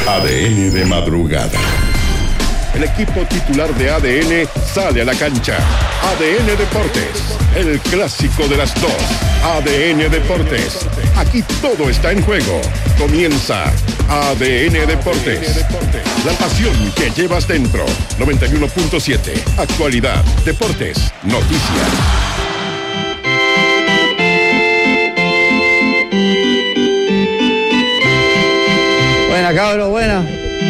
ADN de madrugada. El equipo titular de ADN sale a la cancha. ADN Deportes, el clásico de las dos. ADN Deportes, aquí todo está en juego. Comienza ADN Deportes. La pasión que llevas dentro. 91.7. Actualidad, deportes, noticias. Buena, cabro, buena.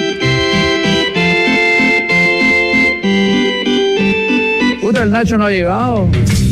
Puta, el Nacho no ha llegado.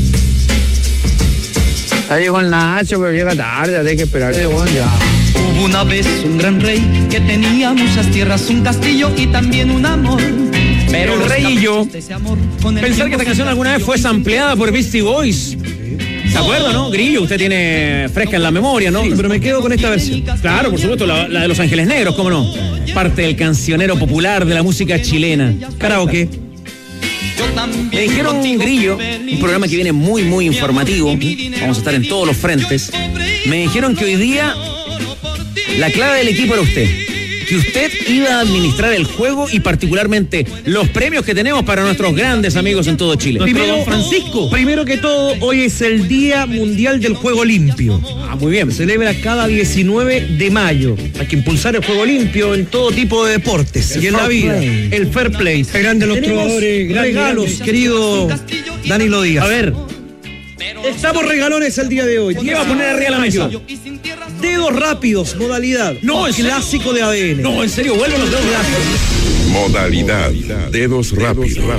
Ya llegó el Nacho, pero llega tarde, hay que esperar. Bueno, ya. Hubo una vez un gran rey que tenía muchas tierras, un castillo y también un amor. Pero el rey y yo, pensar que esta canción alguna vez fue sampleada por Beastie Boys. ¿Se acuerda, no? Grillo, usted tiene fresca en la memoria, ¿no? Sí, pero me quedo con esta versión. Claro, por supuesto, la de Los Ángeles Negros, ¿cómo no? Parte del cancionero popular de la música chilena. Karaoke. Me dijeron, Grillo, un programa que viene muy, muy informativo. Vamos a estar en todos los frentes. Me dijeron que hoy día la clave del equipo era usted. Que usted iba a administrar el juego y particularmente los premios que tenemos para nuestros grandes amigos en todo Chile. Primero, Francisco. Primero que todo, hoy es el Día Mundial del Juego Limpio. Ah, muy bien. Se celebra cada 19 de mayo. Hay que impulsar el juego limpio en todo tipo de deportes y en la vida. El fair play. Grandes los trovadores. Regalos, querido Danilo Díaz. A ver. Estamos regalones el día de hoy. ¿Qué va a poner arriba de la mesa? Dedos rápidos, modalidad. No, clásico de ADN. No, en serio, vuelven los dedos rápidos. Modalidad, dedos rápidos.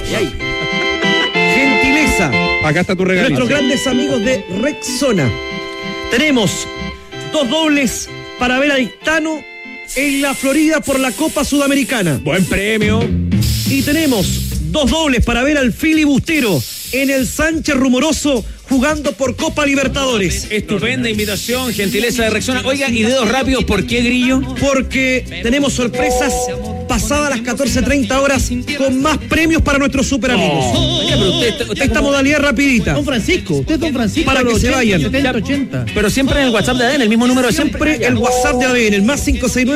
Gentileza. Acá está tu regalo. Nuestros grandes amigos de Rexona. Tenemos 2 dobles para ver al Tano en la Florida por la Copa Sudamericana. Buen premio. Y tenemos 2 dobles para ver al filibustero en el Sánchez Rumoroso jugando por Copa Libertadores. Estupenda invitación, gentileza de Rexona. Oiga, y dedos rápidos, ¿por qué, Grillo? Porque tenemos sorpresas pasadas las 14:30 horas con más premios para nuestros super amigos. Oiga, pero usted esta modalidad rapidita. Don Francisco, usted Don Francisco. Para que se vayan. 70-80. Pero siempre en el WhatsApp de ADN, el mismo número de siempre. El WhatsApp de ADN, el más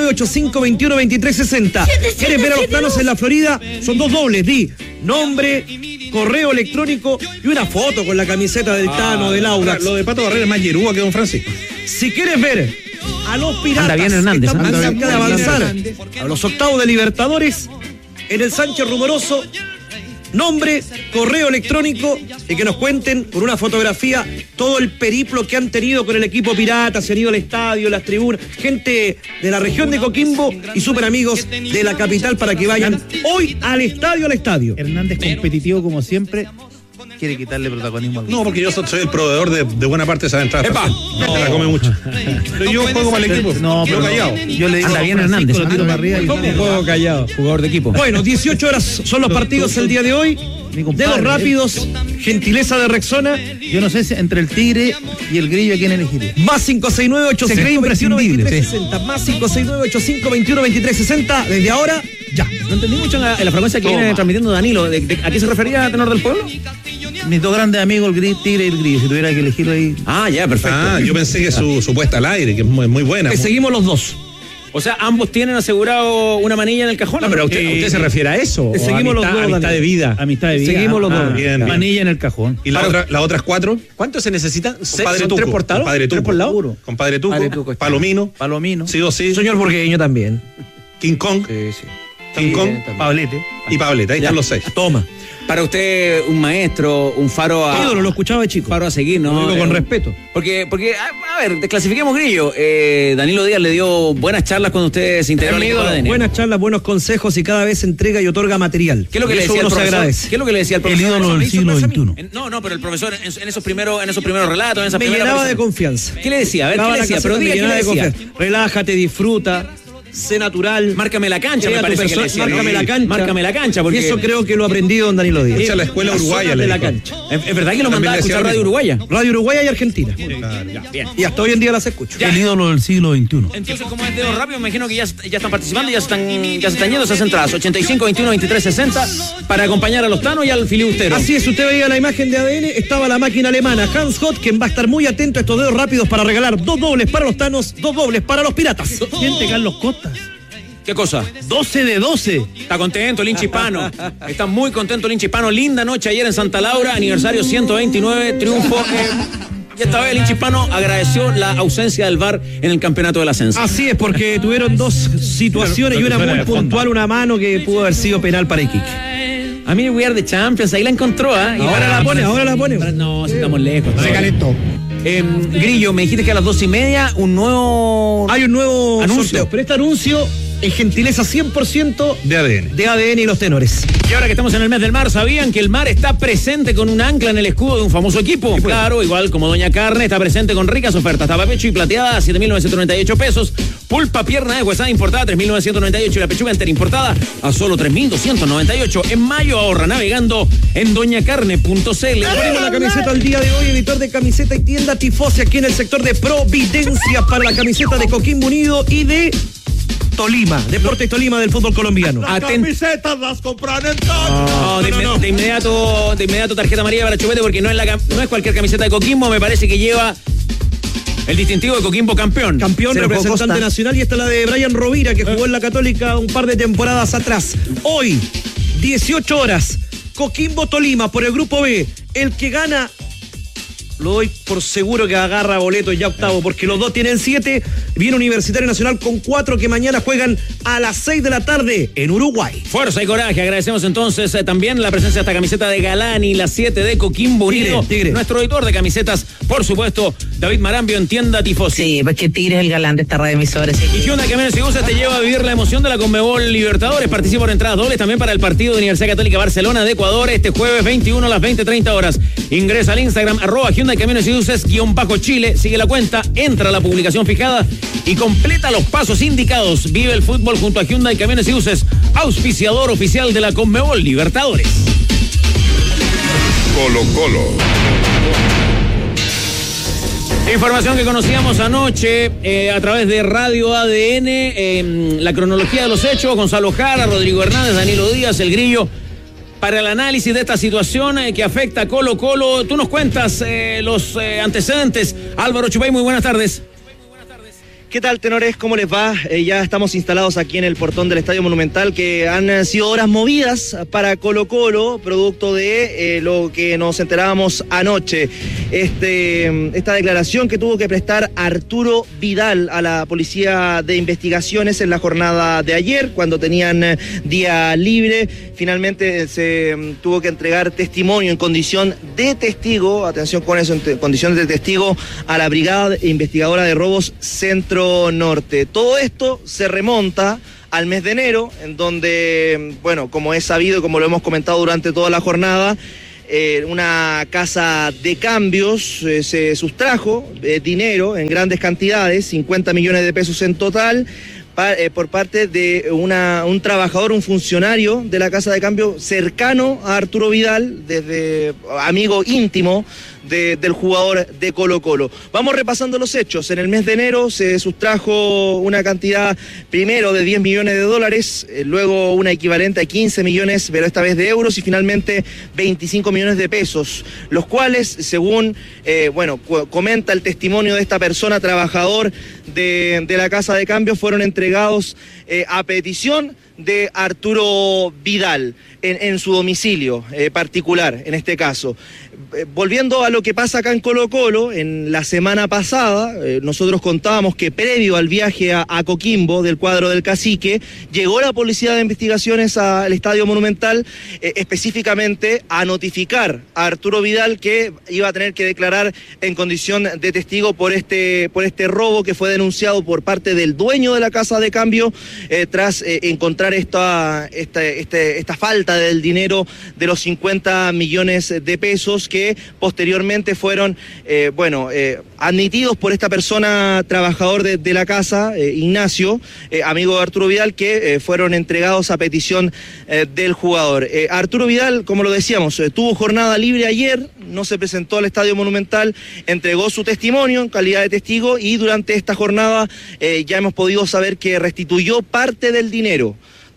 569-8521-2360. ¿Quieres ver a los Tanos en la Florida? Son 2 dobles, di nombre, correo electrónico y una foto con la camiseta del Tano, del Audax. Lo de Pato Barrera es más yerúa que Don Francisco. Si quieres ver a los piratas, anda bien Hernández, están muy cerca de avanzar a los octavos de Libertadores en el Sánchez Rumoroso. Nombre, correo electrónico y que nos cuenten con una fotografía todo el periplo que han tenido con el equipo pirata, se han ido al estadio, las tribunas, gente de la región de Coquimbo y súper amigos de la capital para que vayan hoy al estadio. Hernández competitivo como siempre. Quiere quitarle protagonismo al No, porque yo soy el proveedor de buena parte de esas entradas. ¡Epa! No, la come mucho. Pero yo juego para el equipo. No, yo pero callado. Yo le digo Anda bien Hernández. Lo tiro para arriba y Juego callado, jugador de equipo. Bueno, 18 horas son los partidos el día de hoy. Dedos rápidos, gentileza de Rexona. Yo no sé si entre el Tigre y el Grillo a quién elegiré. Más 569-8521-2360. Más 569-8521-2360. Desde ahora, ya. No entendí mucho en la frecuencia que viene transmitiendo Danilo. ¿A qué se refería, tenor del pueblo? Mis 2 grandes amigos, el Tigre y el Grillo. Si tuviera que elegirlo ahí. Ah, ya, perfecto. Ah, yo pensé que su puesta al aire, que es muy buena. Que seguimos los dos. O sea, ambos tienen asegurado una manilla en el cajón. No, pero usted se refiere a eso. Seguimos los dos. Amistad de vida. Amistad de vida. Seguimos los dos. Bien. Manilla en el cajón. ¿Y las otras 4? ¿Cuántos se necesitan? Compadre ¿Son Tuco. 3 por lado? Compadre Tuco. ¿3 por lado? Compadre Tuco. Padre Tuco está. Palomino. Palomino. Sí. Señor Burgueño también. King Kong. Sí. King Kong. Pablete. Y Pablete. Ahí están los 6. Toma. Para usted, un maestro, un faro a... Ídolo, lo escuchaba de chico. Faro a seguir, ¿no? Lo digo con respeto. Porque a ver, desclasifiquemos, Grillo. Danilo Díaz le dio buenas charlas cuando usted se integró al equipo de ADN. Buenas charlas, buenos consejos y cada vez entrega y otorga material. ¿Qué es lo que le decía el profesor? ¿Qué es lo que le decía el profesor? El ídolo del siglo XXI. No, pero el profesor en esos primeros relatos, en esa Me primera llenaba de presentación. confianza. ¿Qué le decía? A ver, Daba ¿qué le la decía? caseta, Pero diga, me ¿qué llenaba le de decía? confianza. Relájate, disfruta, sé natural. Márcame la cancha, me Llega tu parece que le decía. márcame la cancha. Márcame la cancha, porque... Y eso creo que lo aprendí don Danilo Díaz. Esa es la escuela uruguaya. De le la dijo. cancha. ¿Es verdad que lo También mandaba a le decía escuchar lo Radio mismo. Uruguaya? Radio Uruguaya y Argentina. Bien. Y hasta hoy en día las escucho. El ídolo del siglo XXI. Entonces, como es dedo rápido, me imagino que ya están participando, ya se están yendo esas entradas. 85, 21, 23, 60 para acompañar a los Tanos y al filibustero. Así es, usted veía la imagen de ADN, estaba la máquina alemana Hans Hot, quien va a estar muy atento a estos dedos rápidos para regalar 2 dobles para los Tanos, 2 dobles para los Piratas. Siente Carlos Costas. ¿Qué cosa? 12 de 12. Está contento el hincha hispano. Está muy contento el hincha hispano. Linda noche ayer en Santa Laura, aniversario 129, triunfo. Y esta vez el hincha hispano agradeció la ausencia del VAR en el campeonato del ascenso. Así es, porque tuvieron dos situaciones y una muy puntual, una mano que pudo haber sido penal para Iquique. A mí We Are the Champions, ahí la encontró, ¿eh? Ahora la pone. No, si estamos lejos. Se calentó. Grillo, me dijiste que a las 2:30 Hay un nuevo anuncio. sorteo, pero este anuncio es gentileza 100% De ADN. de ADN y los tenores. Y ahora que estamos en el mes del mar, ¿sabían que el mar está presente con un ancla en el escudo de un famoso equipo? Claro, igual como Doña Carne, está presente con ricas ofertas. Tapa pecho y plateada a 7.998 pesos. Pulpa pierna de huesada importada 3.998 y la pechuga entera importada a solo 3.298. En mayo ahorra navegando en doñacarne.cl. Ponemos la camiseta al día de hoy, editor de camiseta y tienda Tifosi aquí en el sector de Providencia para la camiseta de Coquimbo Unido y de Tolima, Deportes Tolima del fútbol colombiano. Camisetas las compran en De inmediato tarjeta amarilla para Chupete porque no es cualquier camiseta de Coquimbo, me parece que lleva el distintivo de Coquimbo campeón. Campeón, Se lo representante Costa. nacional, y esta es la de Brian Rovira, que jugó en la Católica un par de temporadas atrás. Hoy, 18 horas, Coquimbo Tolima por el grupo B. El que gana, lo doy por seguro que agarra boleto ya octavo, porque los dos tienen 7. Viene Universitario Nacional con 4 que mañana juegan a las 6 de la tarde en Uruguay. Fuerza y coraje. Agradecemos entonces también la presencia de esta camiseta de Galani, la 7 de Coquimbo Unido. Tigre. Nuestro editor de camisetas, por supuesto, David Marambio en tienda Tifosi. Sí, porque Tigre es el galán de esta radio emisora. Y Hyundai Camiones y Buses te lleva a vivir la emoción de la Conmebol Libertadores. Participa por entradas dobles también para el partido de Universidad Católica Barcelona de Ecuador este jueves 21 a las 20:30 horas. Ingresa al Instagram @Hyundai Camiones y Buses _Chile. Sigue la cuenta, entra a la publicación fijada y completa los pasos indicados. Vive el fútbol junto a Hyundai Camiones y Buses, auspiciador oficial de la Conmebol Libertadores. Colo Colo. Información que conocíamos anoche a través de Radio ADN, la cronología de los hechos, Gonzalo Jara, Rodrigo Hernández, Danilo Díaz, El Grillo, para el análisis de esta situación que afecta a Colo Colo. Tú nos cuentas los antecedentes. Álvaro Chupay, muy buenas tardes. ¿Qué tal, tenores? ¿Cómo les va? Ya estamos instalados aquí en el portón del Estadio Monumental, que han sido horas movidas para Colo Colo, producto de lo que nos enterábamos anoche. Esta declaración que tuvo que prestar Arturo Vidal a la Policía de Investigaciones en la jornada de ayer, cuando tenían día libre. Finalmente se tuvo que entregar testimonio en condición de testigo, atención con eso, en condición de testigo, a la Brigada Investigadora de Robos Centro Norte. Todo esto se remonta al mes de enero, en donde, bueno, como es sabido y como lo hemos comentado durante toda la jornada, una casa de cambios se sustrajo dinero en grandes cantidades, 50 millones de pesos en total, por parte de un trabajador, un funcionario de la casa de cambio cercano a Arturo Vidal, desde amigo íntimo del jugador de Colo Colo. Vamos repasando los hechos. En el mes de enero se sustrajo una cantidad primero de 10 millones de dólares, luego una equivalente a 15 millones, pero esta vez de euros, y finalmente 25 millones de pesos, los cuales, según comenta el testimonio de esta persona, trabajador de la casa de cambio, fueron entregados a petición de Arturo Vidal en su domicilio particular, en este caso. Volviendo a lo que pasa acá en Colo Colo, en la semana pasada nosotros contábamos que previo al viaje a Coquimbo del cuadro del Cacique, llegó la Policía de Investigaciones al Estadio Monumental, específicamente a notificar a Arturo Vidal que iba a tener que declarar en condición de testigo por este robo que fue denunciado por parte del dueño de la casa de cambio, tras encontrar esta falta del dinero de los 50 millones de pesos que posteriormente fueron admitidos por esta persona, trabajador de la casa, Ignacio, amigo de Arturo Vidal, que fueron entregados a petición del jugador. Arturo Vidal, como lo decíamos, tuvo jornada libre ayer, no se presentó al Estadio Monumental, entregó su testimonio en calidad de testigo, y durante esta jornada ya hemos podido saber que restituyó parte del dinero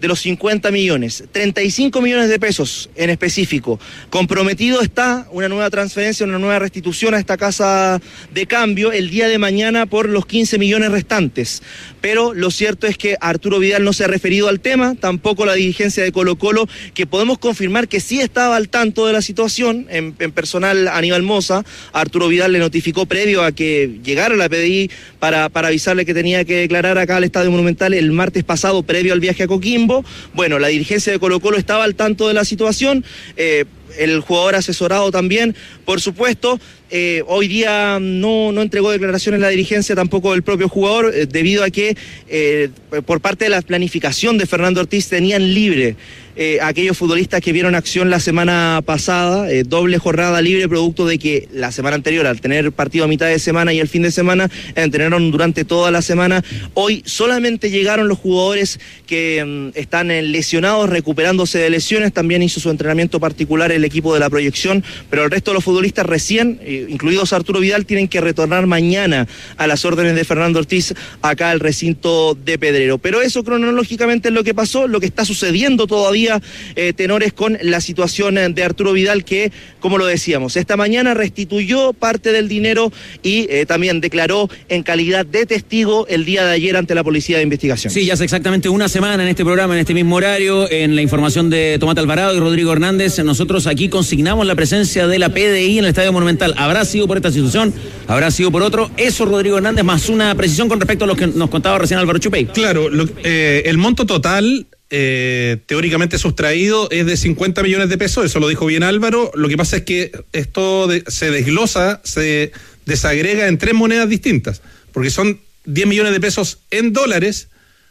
de los 50 millones, 35 millones de pesos en específico. Comprometido está una nueva transferencia, una nueva restitución a esta casa de cambio el día de mañana por los 15 millones restantes. Pero lo cierto es que Arturo Vidal no se ha referido al tema, tampoco la dirigencia de Colo-Colo, que podemos confirmar que sí estaba al tanto de la situación. En personal, Aníbal Mosa, Arturo Vidal le notificó previo a que llegara la PDI para avisarle que tenía que declarar acá al Estadio Monumental el martes pasado, previo al viaje a Coquimbo. Bueno, la dirigencia de Colo-Colo estaba al tanto de la situación, el jugador asesorado también, por supuesto. Hoy día no entregó declaraciones la dirigencia, tampoco el propio jugador, debido a que por parte de la planificación de Fernando Ortiz tenían libre aquellos futbolistas que vieron acción la semana pasada, doble jornada libre, producto de que la semana anterior, al tener partido a mitad de semana y el fin de semana, entrenaron durante toda la semana. Hoy solamente llegaron los jugadores que están lesionados, recuperándose de lesiones. También hizo su entrenamiento particular el equipo de la proyección, pero el resto de los futbolistas recién, incluidos Arturo Vidal, tienen que retornar mañana a las órdenes de Fernando Ortiz acá al recinto de Pedrero. Pero eso cronológicamente es lo que pasó, lo que está sucediendo todavía, tenores, con la situación de Arturo Vidal, que, como lo decíamos, esta mañana restituyó parte del dinero y también declaró en calidad de testigo el día de ayer ante la Policía de Investigación. Sí, ya hace exactamente una semana en este programa, en este mismo horario, en la información de Tomás Alvarado y Rodrigo Hernández, nosotros aquí consignamos la presencia de la PDI en el Estadio Monumental. ¿Habrá sido por esta situación? ¿Habrá sido por otro? Eso, Rodrigo Hernández, más una precisión con respecto a lo que nos contaba recién Álvaro Chupey. Claro, el monto total teóricamente sustraído es de 50 millones de pesos, eso lo dijo bien Álvaro. Lo que pasa es que esto se desglosa, se desagrega en 3 monedas distintas, porque son 10 millones de pesos en dólares,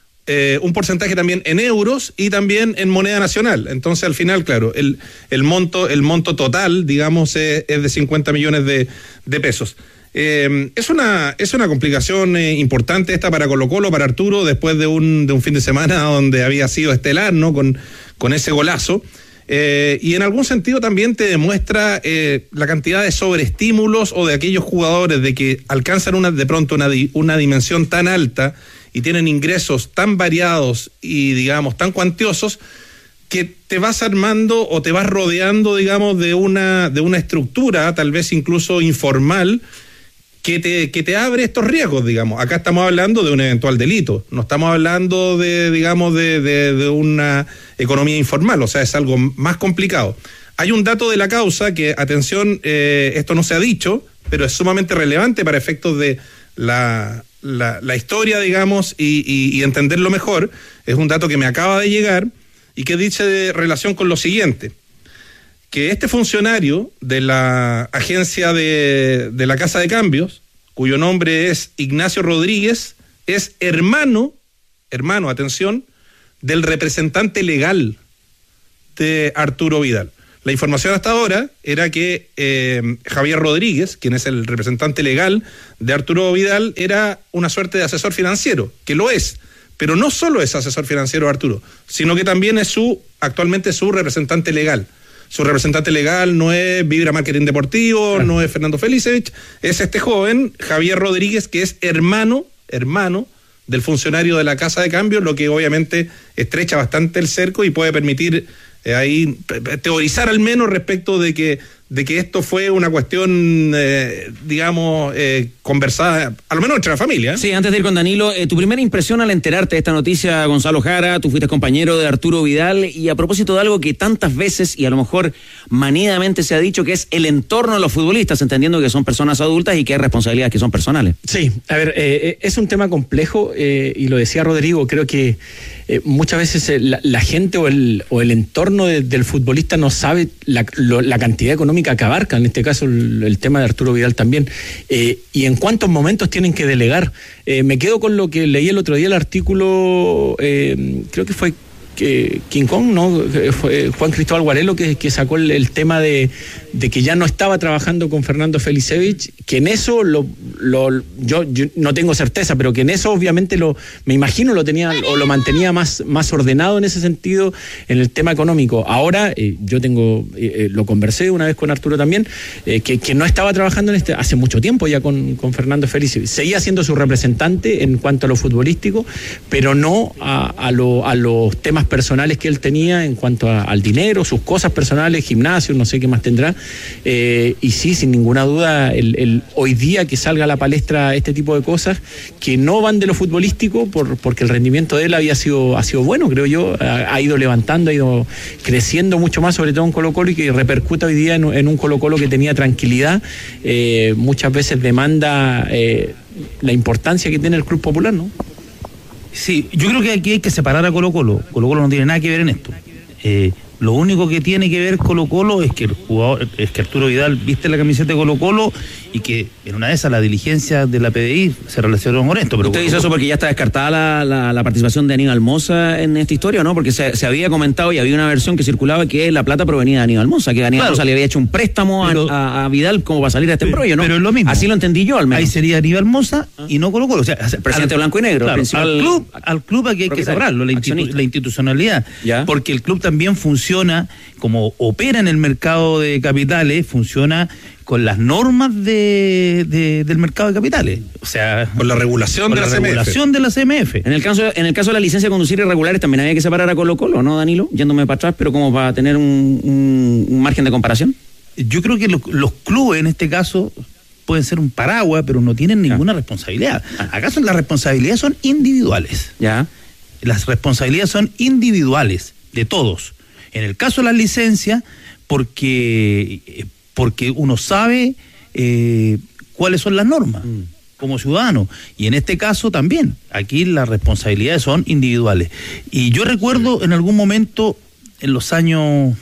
un porcentaje también en euros y también en moneda nacional. Entonces, al final, claro, el monto total, digamos, es de 50 millones de pesos. Es una complicación importante esta para Colo-Colo, para Arturo, después de un fin de semana donde había sido estelar, ¿no? Con ese golazo. Y en algún sentido también te demuestra la cantidad de sobreestímulos o de aquellos jugadores de que alcanzan de pronto una dimensión tan alta y tienen ingresos tan variados y, digamos, tan cuantiosos, que te vas armando o te vas rodeando, digamos, de una estructura, tal vez incluso informal, que te abre estos riesgos, digamos. Acá estamos hablando de un eventual delito, no estamos hablando de una economía informal, o sea, es algo más complicado. Hay un dato de la causa que, atención, esto no se ha dicho, pero es sumamente relevante para efectos de la historia, digamos, y entenderlo mejor. Es un dato que me acaba de llegar y que dice de relación con lo siguiente: que este funcionario de la agencia de la Casa de Cambios, cuyo nombre es Ignacio Rodríguez, es hermano, atención, del representante legal de Arturo Vidal. La información hasta ahora era que Javier Rodríguez, quien es el representante legal de Arturo Vidal, era una suerte de asesor financiero, que lo es, pero no solo es asesor financiero Arturo, sino que también es actualmente su representante legal. Su representante legal no es Vibra Marketing Deportivo, claro, no es Fernando Felicevich, es este joven, Javier Rodríguez, que es hermano del funcionario de la Casa de Cambio, lo que obviamente estrecha bastante el cerco y puede permitir ahí teorizar al menos respecto de que esto fue una cuestión, digamos, conversada, a lo menos entre la familia. Sí, antes de ir con Danilo, tu primera impresión al enterarte de esta noticia, Gonzalo Jara, tú fuiste compañero de Arturo Vidal, y a propósito de algo que tantas veces y a lo mejor maniadamente se ha dicho, que es el entorno de los futbolistas, entendiendo que son personas adultas y que hay responsabilidades que son personales. Sí, a ver, es un tema complejo, y lo decía Rodrigo, creo que muchas veces la gente o el entorno del futbolista no sabe la cantidad económica que abarca, en este caso el tema de Arturo Vidal también, y en cuántos momentos tienen que delegar. Me quedo con lo que leí el otro día, el artículo, creo que fue King Kong, ¿no? Fue Juan Cristóbal Guarelo que sacó el tema de que ya no estaba trabajando con Fernando Felicevich, que en eso yo no tengo certeza, pero que en eso obviamente me imagino lo tenía o lo mantenía más ordenado en ese sentido, en el tema económico. Ahora yo lo conversé una vez con Arturo también, que no estaba trabajando hace mucho tiempo ya con Fernando Felicevich. Seguía siendo su representante en cuanto a lo futbolístico, pero no a los temas temas personales que él tenía en cuanto al dinero, sus cosas personales, gimnasio, no sé qué más tendrá. Y sí, sin ninguna duda, el hoy día que salga a la palestra este tipo de cosas que no van de lo futbolístico, porque el rendimiento de él ha sido bueno, creo yo, ha ido levantando, ha ido creciendo mucho más, sobre todo en Colo-Colo, y que repercuta hoy día en un Colo-Colo que tenía tranquilidad, muchas veces demanda la importancia que tiene el Club Popular, ¿no? Sí, yo creo que aquí hay que separar a Colo-Colo. Colo-Colo no tiene nada que ver en esto. Lo único que tiene que ver Colo-Colo es que el jugador, es que Arturo Vidal viste la camiseta de Colo-Colo y que en una de esas la diligencia de la PDI se relacionó con esto. Pero ¿usted dice eso porque ya está descartada la participación de Aníbal Mosa en esta historia, no? Porque se había comentado y había una versión que circulaba que la plata provenía de Aníbal Mosa, que Aníbal Mosa le había hecho un préstamo a Vidal como para salir a este embrollo, ¿no? Pero es lo mismo. Así lo entendí yo, al menos. Ahí sería Aníbal Mosa y no Colo-Colo. O sea, presidente blanco y negro. Claro, al club aquí hay que cerrarlo, la institucionalidad. ¿Ya? Porque el club también funciona, como opera en el mercado de capitales, funciona con las normas del mercado de capitales, o sea, con la regulación de la CMF. En el caso de la licencia de conducir irregulares también había que separar a Colo-Colo, ¿no, Danilo? Yéndome para atrás, pero como para tener un margen de comparación. Yo creo que los clubes en este caso pueden ser un paraguas, pero no tienen ninguna responsabilidad. ¿Acaso las responsabilidades son individuales? Ya. Las responsabilidades son individuales de todos. En el caso de las licencias, porque uno sabe cuáles son las normas como ciudadano, y en este caso también, aquí las responsabilidades son individuales. Y yo recuerdo en algún momento, en los años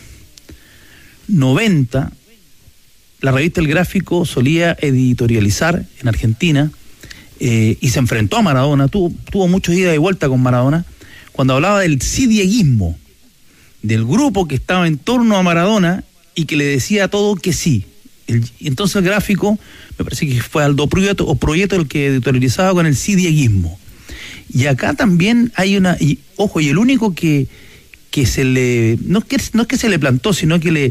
90, la revista El Gráfico solía editorializar en Argentina, y se enfrentó a Maradona, tuvo muchos ida y vuelta con Maradona, cuando hablaba del sidieguismo, del grupo que estaba en torno a Maradona y que le decía a todo que sí. Entonces el Gráfico, me parece que fue Aldo Proyecto el que editorializaba con el sidieguismo. Y acá también hay y el único que se le, no es que se le plantó, sino que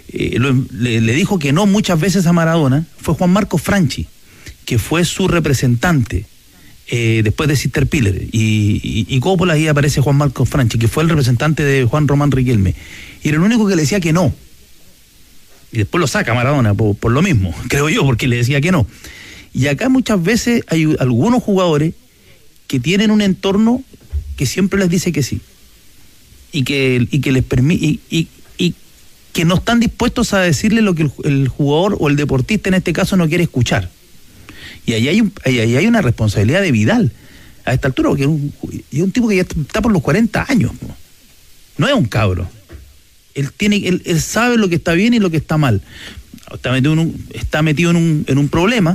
le dijo que no muchas veces a Maradona, fue Juan Marcos Franchi, que fue su representante después de Sister Piller, y Coppola, ahí aparece Juan Marcos Franchi, que fue el representante de Juan Román Riquelme, y era el único que le decía que no, y después lo saca Maradona por lo mismo, creo yo, porque le decía que no. Y acá muchas veces hay algunos jugadores que tienen un entorno que siempre les dice que sí, y que les permite, y que no están dispuestos a decirle lo que el jugador o el deportista en este caso no quiere escuchar. Y ahí hay una responsabilidad de Vidal a esta altura, porque es un tipo que ya está por los 40 años, no es un cabro. Él sabe lo que está bien y lo que está mal. Está metido en un problema.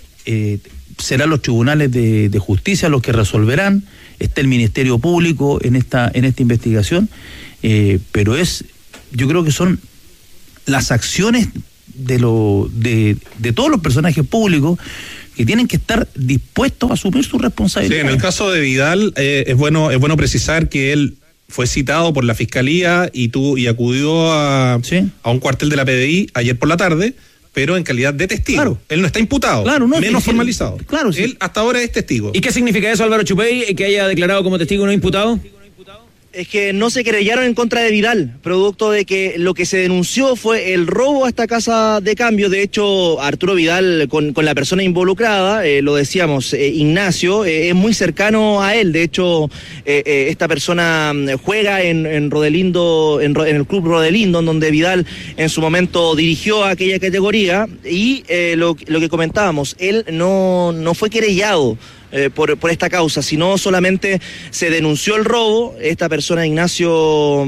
Serán los tribunales de justicia los que resolverán. Está el Ministerio Público en esta investigación, pero yo creo que son las acciones de todos los personajes públicos que tienen que estar dispuestos a asumir su responsabilidad. Sí, en el caso de Vidal es bueno precisar que él fue citado por la Fiscalía y acudió a un cuartel de la PDI ayer por la tarde, pero en calidad de testigo. Claro. Él no está imputado, menos formalizado. Claro, sí. Él hasta ahora es testigo. ¿Y qué significa eso, Álvaro Chupey, que haya declarado como testigo no imputado? Es que no se querellaron en contra de Vidal, producto de que lo que se denunció fue el robo a esta casa de cambio. De hecho, Arturo Vidal, con la persona involucrada, lo decíamos, Ignacio, es muy cercano a él. De hecho, esta persona juega en Rodelindo, en el club Rodelindo, en donde Vidal en su momento dirigió a aquella categoría. Y lo que comentábamos, él no fue querellado por esta causa, sino solamente se denunció el robo. Esta persona, Ignacio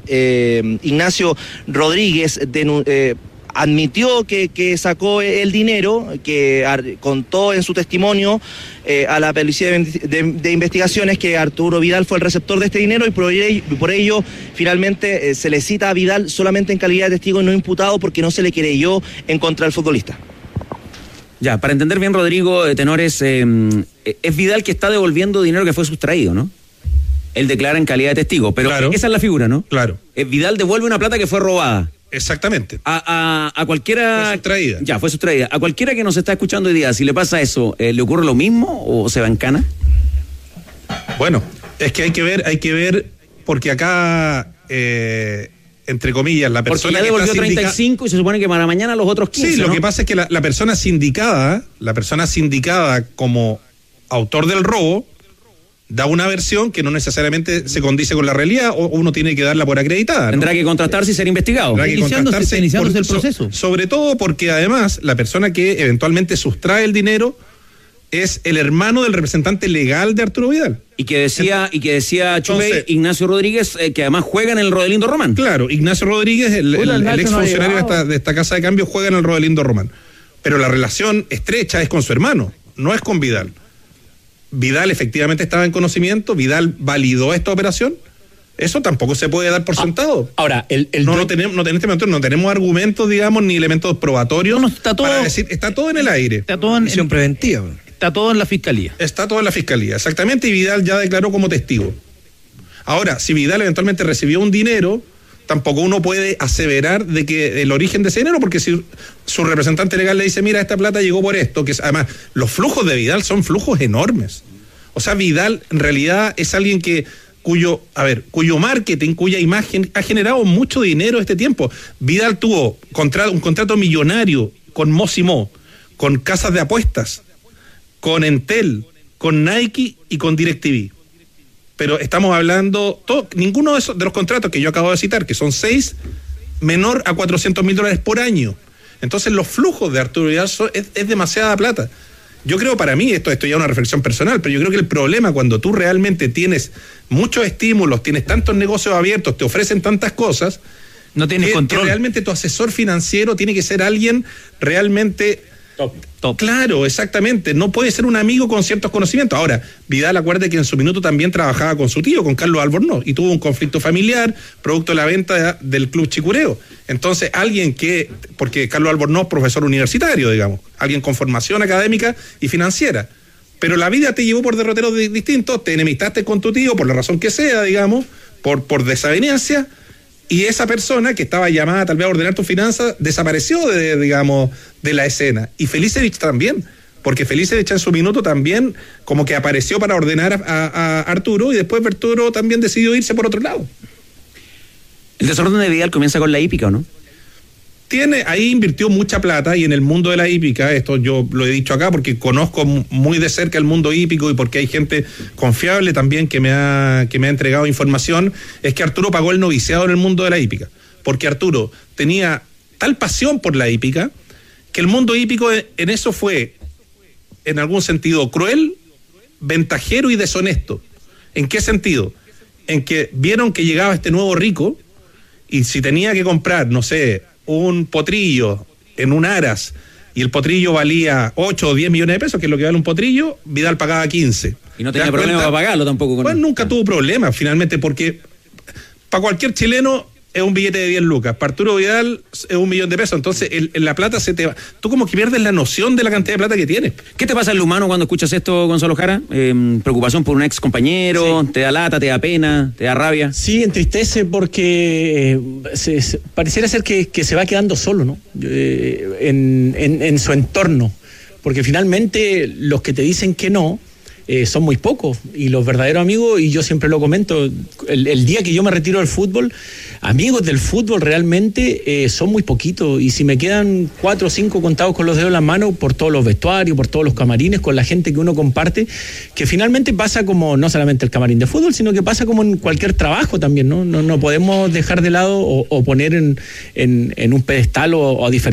Rodríguez, admitió que sacó el dinero, que contó en su testimonio a la Policía de Investigaciones que Arturo Vidal fue el receptor de este dinero, y por ello finalmente se le cita a Vidal solamente en calidad de testigo y no imputado, porque no se le querelló en contra del futbolista. Ya, para entender bien, Rodrigo, Tenores, es Vidal que está devolviendo dinero que fue sustraído, ¿no? Él declara en calidad de testigo, pero claro, esa es la figura, ¿no? Claro. Vidal devuelve una plata que fue robada. Exactamente. A cualquiera... Fue sustraída. Ya, fue sustraída. A cualquiera que nos está escuchando hoy día, si le pasa eso, ¿le ocurre lo mismo o se va en cana? Bueno, es que hay que ver porque acá, entre comillas, la persona porque ya que devolvió 35 y se supone que para mañana los otros 15. Sí, ¿no? lo que pasa es que la persona sindicada como autor del robo, da una versión que no necesariamente se condice con la realidad, o uno tiene que darla por acreditada, ¿no? Tendrá que contratarse y ser investigado. Tendrá que contratarse iniciándose el proceso. Sobre todo porque además la persona que eventualmente sustrae el dinero es el hermano del representante legal de Arturo Vidal. Y que decía Chupey, Ignacio Rodríguez, que además juega en el Rodelindo Román. Claro, Ignacio Rodríguez, el exfuncionario de esta casa de cambio, juega en el Rodelindo Román. Pero la relación estrecha es con su hermano, no es con Vidal. Vidal efectivamente estaba en conocimiento, Vidal validó esta operación. Eso tampoco se puede dar por sentado. Ahora, en este momento no tenemos argumentos, digamos, ni elementos probatorios para decir, está todo en el aire. Está todo en misión preventiva. Está todo en la fiscalía. Está todo en la fiscalía, exactamente, y Vidal ya declaró como testigo. Ahora, si Vidal eventualmente recibió un dinero, tampoco uno puede aseverar de que el origen de ese dinero, porque si su representante legal le dice, mira, esta plata llegó por esto, que además los flujos de Vidal son flujos enormes. O sea, Vidal en realidad es alguien cuyo marketing, cuya imagen ha generado mucho dinero este tiempo. Vidal tuvo un contrato millonario con Mosimo, con casas de apuestas, con Entel, con Nike y con DirecTV. Pero estamos hablando, ninguno de los contratos que yo acabo de citar, que son 6, menor a $400,000 por año. Entonces los flujos de Arturo Vidal es demasiada plata. Yo creo, para mí, esto ya es una reflexión personal, pero yo creo que el problema cuando tú realmente tienes muchos estímulos, tienes tantos negocios abiertos, te ofrecen tantas cosas, no tienes control. Que realmente tu asesor financiero tiene que ser alguien realmente top. Claro, exactamente. No puede ser un amigo con ciertos conocimientos. Ahora, Vidal, acuérdate que en su minuto también trabajaba con su tío, con Carlos Albornoz, y tuvo un conflicto familiar producto de la venta del Club Chicureo. Entonces, porque Carlos Albornoz, profesor universitario, digamos, alguien con formación académica y financiera. Pero la vida te llevó por derroteros distintos, te enemistaste con tu tío por la razón que sea, digamos, por desavenencia. Y esa persona que estaba llamada tal vez a ordenar tus finanzas desapareció de la escena. Y Felicevich también, porque Felicevich en su minuto también como que apareció para ordenar a Arturo, y después Arturo también decidió irse por otro lado. El desorden de Vidal comienza con la hípica, ¿o no? Ahí invirtió mucha plata, y en el mundo de la hípica, esto yo lo he dicho acá porque conozco muy de cerca el mundo hípico y porque hay gente confiable también que me ha entregado información, es que Arturo pagó el noviciado en el mundo de la hípica, porque Arturo tenía tal pasión por la hípica que el mundo hípico en eso fue, en algún sentido, cruel, ventajero y deshonesto. ¿En qué sentido? En que vieron que llegaba este nuevo rico, y si tenía que comprar, no sé, un potrillo en un aras, y el potrillo valía 8 o 10 millones de pesos, que es lo que vale un potrillo, Vidal pagaba 15. Y no tenía problema para pagarlo tampoco. Pues nunca tuvo problema, finalmente, porque para cualquier chileno es un billete de 10 lucas, para Arturo Vidal es $1 millón. Entonces la plata se te va, tú como que pierdes la noción de la cantidad de plata que tienes. ¿Qué te pasa en lo humano cuando escuchas esto, Gonzalo Jara? ¿Preocupación por un ex compañero? Sí. ¿Te da lata, te da pena, te da rabia? Sí, entristece porque pareciera ser que se va quedando solo, ¿no? En su entorno, porque finalmente los que te dicen que no son muy pocos, y los verdaderos amigos, y yo siempre lo comento, el día que yo me retiro del fútbol, amigos del fútbol realmente son muy poquitos, y si me quedan 4 o 5 contados con los dedos en las manos, por todos los vestuarios, por todos los camarines, con la gente que uno comparte, que finalmente pasa como no solamente el camarín de fútbol, sino que pasa como en cualquier trabajo también, ¿no? No podemos dejar de lado o poner en un pedestal o a diferencia